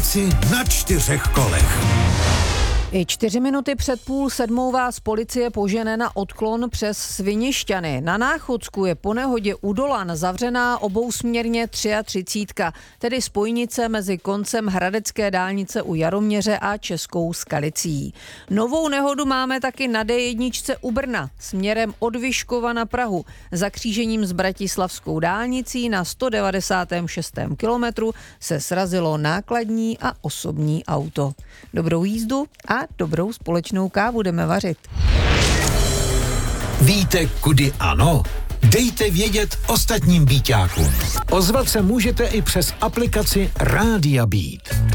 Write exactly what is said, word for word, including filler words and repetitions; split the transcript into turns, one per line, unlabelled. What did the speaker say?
noci na čtyřech kolech.
I čtyři minuty před půl sedmou vás policie požene na odklon přes Svinišťany. Na Náchodsku je po nehodě u Dolan zavřená obousměrně třicítka, tedy spojnice mezi koncem hradecké dálnice u Jaroměře a Českou Skalicí. Novou nehodu máme taky na D jedna u Brna, směrem od Vyškova na Prahu, za křížením s Bratislavskou dálnicí na sto devadesátém šestém kilometru se srazilo nákladní a osobní auto. Dobrou jízdu a dobrou společnou kávu budeme vařit.
Víte, kudy ano? Dejte vědět ostatním Bíťákům. Ozvat se můžete i přes aplikaci Rádia Beat.